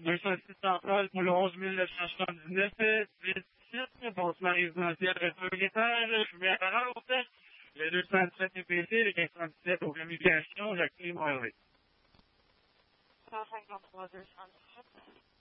206 central pour le 11 979, c'est site bâtiment résidentiel propriétaire, je vais à la route, le 217 EPC, le 417 aux communications, Jacques Moiré. 153 217.